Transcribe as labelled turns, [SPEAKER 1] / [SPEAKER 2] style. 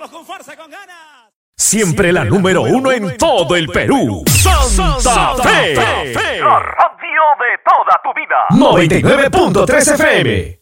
[SPEAKER 1] Vamos con fuerza, con ganas.
[SPEAKER 2] Siempre la número uno en todo el Perú. Santa Fe.
[SPEAKER 3] La radio de toda tu vida.
[SPEAKER 2] 99.3 FM.